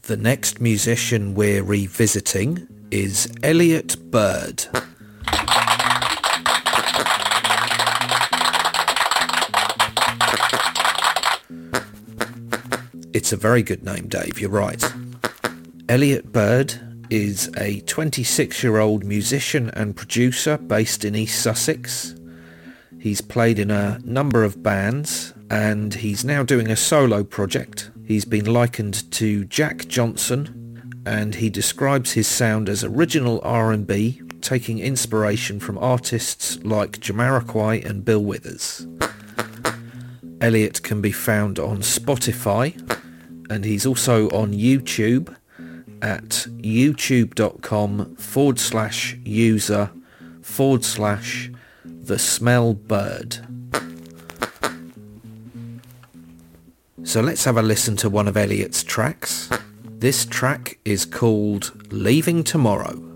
The next musician we're revisiting is Elliot Bird. It's a very good name, Dave, you're right. Elliot Bird is a 26-year-old musician and producer based in East Sussex. He's played in a number of bands and he's now doing a solo project. He's been likened to Jack Johnson and he describes his sound as original R&B, taking inspiration from artists like Jamiroquai and Bill Withers. Elliot can be found on Spotify and he's also on YouTube at youtube.com/user/TheSmellBird. So let's have a listen to one of Elliot's tracks. This track is called Leaving Tomorrow.